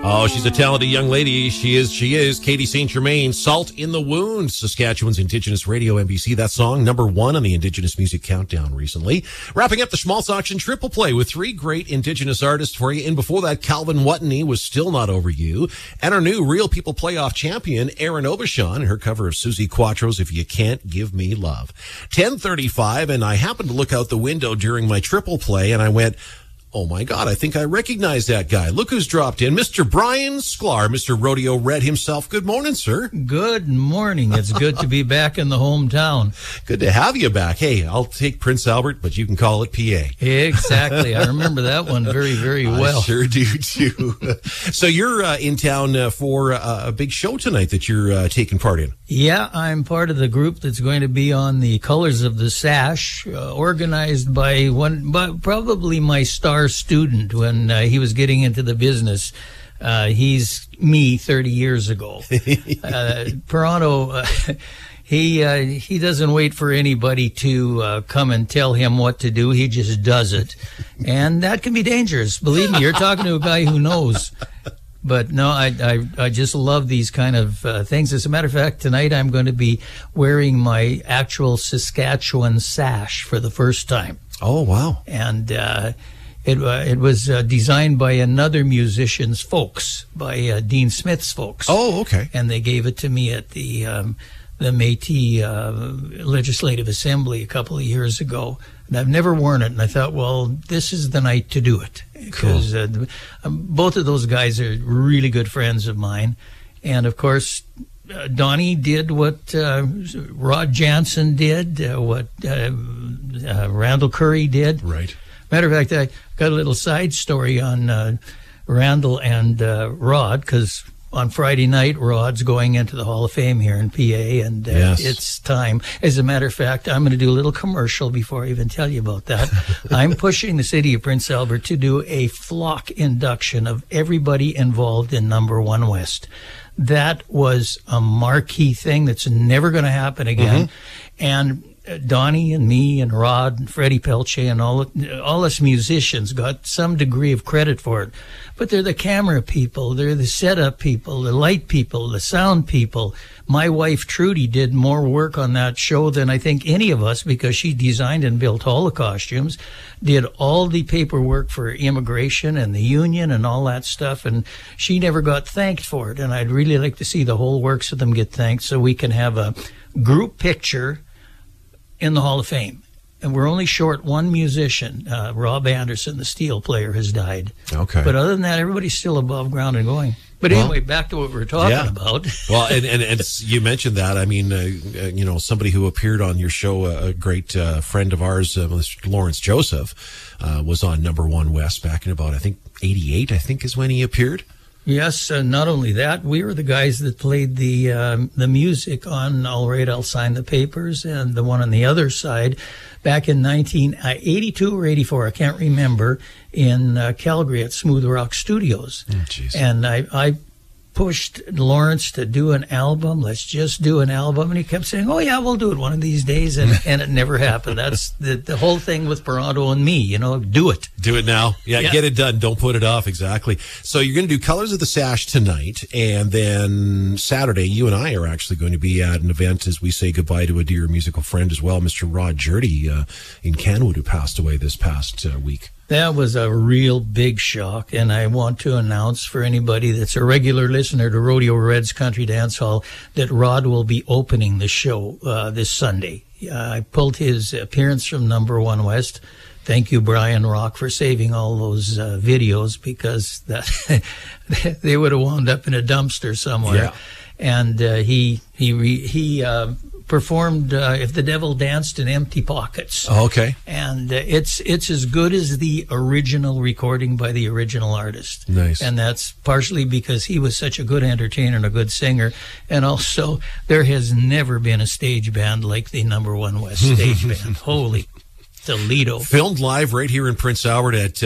Oh, she's a talented young lady. She is. Katie St. Germain, Salt in the Wound, Saskatchewan's Indigenous Radio NBC. That song, #1 on the Indigenous Music Countdown recently. Wrapping up the Schmaltz Auction Triple Play with 3 great Indigenous artists for you. And before that, Calvin Watney was Still Not Over You. And our new Real People Playoff champion, Erin Aubuchon, her cover of Susie Quattro's If You Can't Give Me Love. 10:35, and I happened to look out the window during my Triple Play, and I went, oh my God, I think I recognize that guy. Look who's dropped in. Mr. Brian Sklar, Mr. Rodeo Red himself. Good morning, sir. Good morning. It's good to be back in the hometown. Good to have you back. Hey, I'll take Prince Albert, but you can call it PA. Exactly. I remember that one very, very well. I sure do, too. So you're in town for a big show tonight that you're taking part in. Yeah, I'm part of the group that's going to be on the Colors of the Sash, organized by probably my star student when he was getting into the business. He's me 30 years ago. Toronto, he doesn't wait for anybody to come and tell him what to do. He just does it. And that can be dangerous. Believe me, you're talking to a guy who knows. But no, I just love these kind of things. As a matter of fact, tonight I'm going to be wearing my actual Saskatchewan sash for the first time. Oh, wow. And it was designed by another musician's folks, by Dean Smith's folks. Oh, okay. And they gave it to me at the Métis Legislative Assembly a couple of years ago. And I've never worn it, and I thought, well, this is the night to do it. Because both of those guys are really good friends of mine. And, of course, Donnie did what Rod Jansen did, what Randall Curry did. Right. Matter of fact, I got a little side story on Randall and Rod, because on Friday night, Rod's going into the Hall of Fame here in PA, and yes, it's time. As a matter of fact, I'm going to do a little commercial before I even tell you about that. I'm pushing the city of Prince Albert to do a flock induction of everybody involved in #1 West. That was a marquee thing that's never going to happen again. Mm-hmm. And Donnie and me and Rod and Freddie Pelche and all us musicians got some degree of credit for it. But they're the camera people, they're the setup people, the light people, the sound people. My wife Trudy did more work on that show than I think any of us, because she designed and built all the costumes, did all the paperwork for immigration and the union and all that stuff, and she never got thanked for it. And I'd really like to see the whole works of them get thanked so we can have a group picture in the Hall of Fame. And we're only short one musician. Rob Anderson, the steel player, has died. Okay. But other than that, everybody's still above ground and going. But anyway, back to what we were talking about. Well, and you mentioned that. I mean, somebody who appeared on your show, a great friend of ours, Mr. Lawrence Joseph, was on #1 West back in about, I think, 88, I think is when he appeared. Yes, not only that, we were the guys that played the music on All Right, I'll Sign the Papers, and the one on the other side back in 1982 or 84, I can't remember, in Calgary at Smooth Rock Studios. Oh, geez. And I pushed Lawrence to do an album. Let's just do an album. And he kept saying, oh, yeah, we'll do it one of these days. And it never happened. That's the whole thing with Toronto and me, do it. Do it now. Yeah, get it done. Don't put it off. Exactly. So you're going to do Colors of the Sash tonight. And then Saturday, you and I are actually going to be at an event as we say goodbye to a dear musical friend as well, Mr. Rod Jurdy in Canwood, who passed away this past week. That was a real big shock, and I want to announce for anybody that's a regular listener to Rodeo Red's Country Dance Hall that Rod will be opening the show this Sunday. I pulled his appearance from #1 West. Thank you, Brian Rock, for saving all those videos, because they would have wound up in a dumpster somewhere. Yeah. And he performed If the Devil Danced in Empty Pockets. Oh, okay. And it's as good as the original recording by the original artist. Nice. And that's partially because he was such a good entertainer and a good singer. And also, there has never been a stage band like the #1 West stage band. Holy Toledo. Filmed live right here in Prince Albert at